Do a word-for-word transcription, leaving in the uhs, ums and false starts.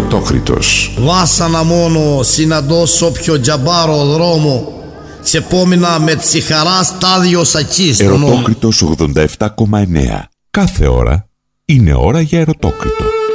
Ερωτόκριτος. Βάσανα μόνο συναντώ σ' όποιο τζαμπάρο δρόμο και επόμενα με τσιχαρά στάδιο σακί στον νόμο. Ερωτόκριτος ογδόντα επτά κόμμα εννέα. Κάθε ώρα είναι ώρα για Ερωτόκριτο.